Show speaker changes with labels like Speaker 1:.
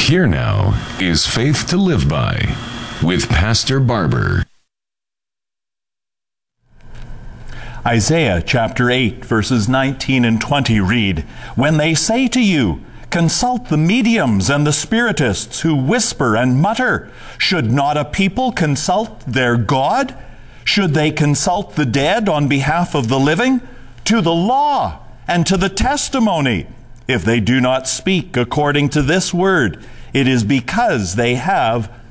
Speaker 1: Here now is Faith to Live By with Pastor Barber.
Speaker 2: Isaiah chapter 8, verses 19 and 20 read, "When they say to you, 'Consult the mediums and the spiritists who whisper and mutter,' should not a people consult their God? Should they consult the dead on behalf of the living? To the law and to the testimony. If they do not speak according to this word, it is because they have